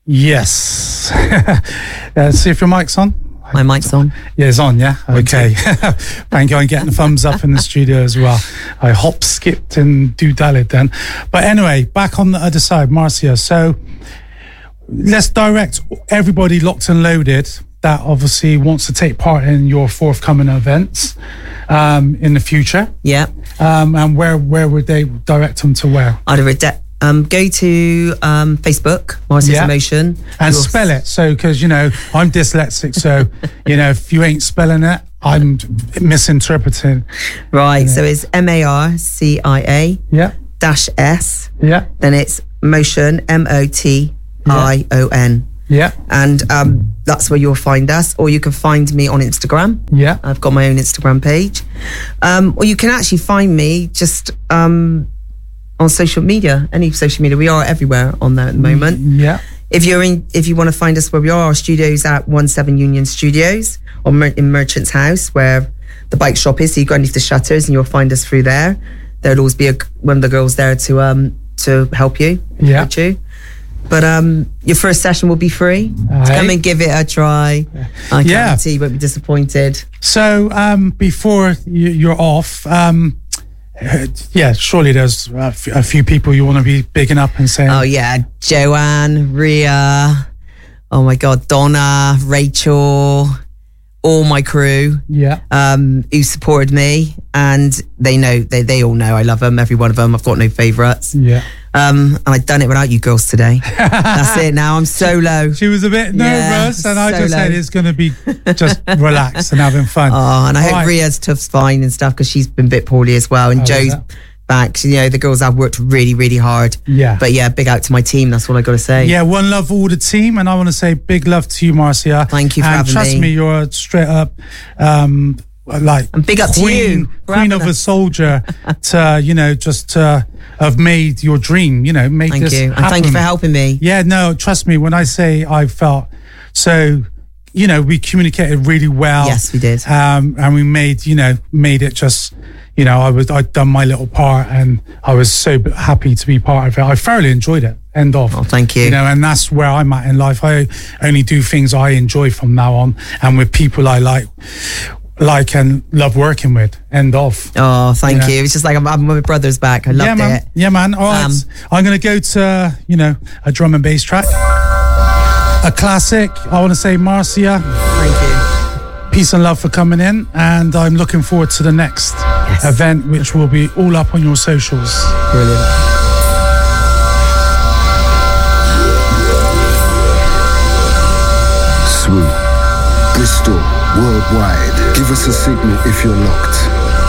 Yes. See if your mic's on. My mic's on. Yeah, it's on, yeah? Okay. Thank you. I'm getting thumbs up in the studio as well. I hop, skipped and do-dallied then. But anyway, back on the other side, Marcia. So let's direct everybody locked and loaded that obviously wants to take part in your forthcoming events in the future. Yeah. And where would they direct them to where? I'd go to Facebook, Marcia's Emotion. And spell it. So, because, you know, I'm dyslexic. So, you know, if you ain't spelling it, I'm misinterpreting. Right. You know. So it's MARCIA -S. Yeah. Then it's Motion, MOTION. Yeah. And that's where you'll find us. Or you can find me on Instagram. Yeah. I've got my own Instagram page. Or you can actually find me just on social media, any social media. We are everywhere on there at the moment. Yeah. If you want to find us where we are, our studio's at 17 Union Studios or in Merchant's House, where the bike shop is. So you go underneath the shutters and you'll find us through there. There'll always be one of the girls there to help you. Yeah. You. But your first session will be free. Come and give it a try. I guarantee you won't be disappointed. So before you're off, surely there's a few people you want to be bigging up and saying. Oh yeah, Joanne, Ria, oh my God, Donna, Rachel, all my crew. Yeah. Who supported me, and they know, they all know I love them, every one of them. I've got no favourites. Yeah. And I've done it without you girls today. That's it now, I'm solo. She was a bit nervous and I just said it's going to be just relaxed and having fun. Oh, and I hope Ria's fine and stuff, because she's been a bit poorly as well. And Joe's back. You know, the girls have worked really, really hard. Yeah. But yeah, big out to my team. That's all I got to say. Yeah, one love all the team. And I want to say big love to you, Marcia. Thank you for having me. And trust me, you're a straight up... and big up to you, queen of a soldier to, you know, just have made your dream, you know, make this happen. And thank you for helping me. Yeah, no, trust me, when I say I felt so, you know, we communicated really well. Yes, we did. And we made it just, you know, I'd done my little part and I was so happy to be part of it. I thoroughly enjoyed it. End of. Oh, thank you. You know, and that's where I'm at in life. I only do things I enjoy from now on and with people I like and love working with. End of. Oh, thank you. It's just like I'm my brother's back. I loved it. Yeah, man. All right. I'm going to go to, you know, a drum and bass track. A classic. I want to say Marcia. Thank you. Peace and love for coming in. And I'm looking forward to the next event, which will be all up on your socials. Brilliant. Swoop, Bristol, worldwide. Give us a signal if you're locked.